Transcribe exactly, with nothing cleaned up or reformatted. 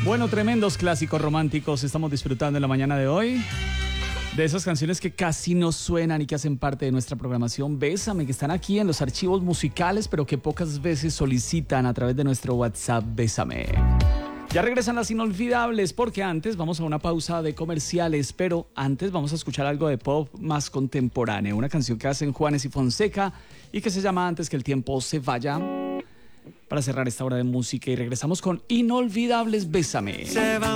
Bueno, tremendos clásicos románticos estamos disfrutando en la mañana de hoy. De esas canciones que casi no suenan y que hacen parte de nuestra programación Bésame, que están aquí en los archivos musicales, pero que pocas veces solicitan a través de nuestro WhatsApp Bésame. Ya regresan las inolvidables, porque antes vamos a una pausa de comerciales, pero antes vamos a escuchar algo de pop más contemporáneo, una canción que hacen Juanes y Fonseca y que se llama Antes que el tiempo se vaya, para cerrar esta hora de música, y regresamos con Inolvidables Bésame. Se va